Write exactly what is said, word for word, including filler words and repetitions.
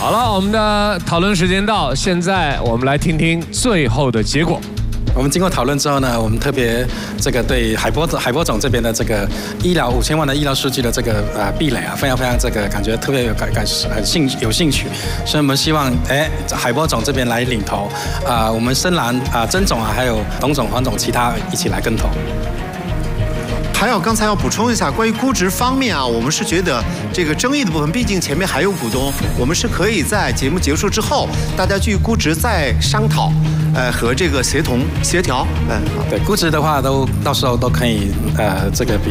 好了，我们的讨论时间到，现在我们来听听最后的结果。 我们经过讨论之后呢，我们特别这个对海波海波总这边的这个医疗五千万的医疗数据的这个呃壁垒啊，非常非常这个感觉特别有感感很兴有兴趣，所以我们希望哎海波总这边来领头啊、呃，我们深蓝啊曾总啊还有董总黄总其他一起来跟投。 还有，刚才要补充一下，关于估值方面啊，我们是觉得这个争议的部分，毕竟前面还有股东，我们是可以在节目结束之后，大家据估值再商讨，呃，和这个协同协调，嗯、 呃，对，估值的话都到时候都可以呃这个比。